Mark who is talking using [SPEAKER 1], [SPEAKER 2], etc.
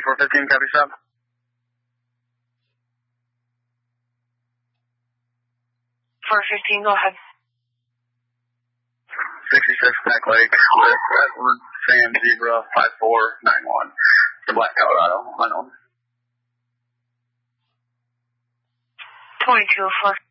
[SPEAKER 1] 415, copy stop.
[SPEAKER 2] 415, go ahead.
[SPEAKER 1] 66 Back Lake with Edward Sam Zebra 5491. The Black Colorado, unknown.
[SPEAKER 2] 2204.